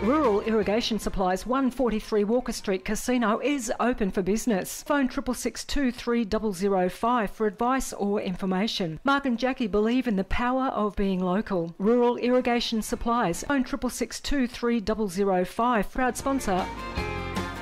Rural Irrigation Supplies, 143 Walker Street Casino is open for business. Phone 666 23005 for advice or information. Mark and Jackie believe in the power of being local. Rural Irrigation Supplies, phone 666 23005. Proud sponsor